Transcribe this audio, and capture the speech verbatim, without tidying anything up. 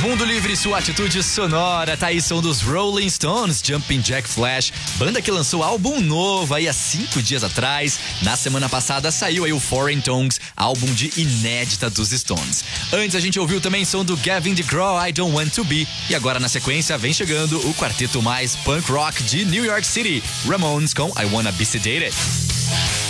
Mundo Livre, sua atitude sonora. Tá aí, som dos Rolling Stones, Jumping Jack Flash, banda que lançou álbum novo aí há cinco dias atrás. Na semana passada saiu aí o Foreign Tongues, álbum de inédita dos Stones. Antes a gente ouviu também som do Gavin DeGraw, I Don't Want To Be. E agora na sequência vem chegando o quarteto mais punk rock de New York City, Ramones com I Wanna Be Sedated.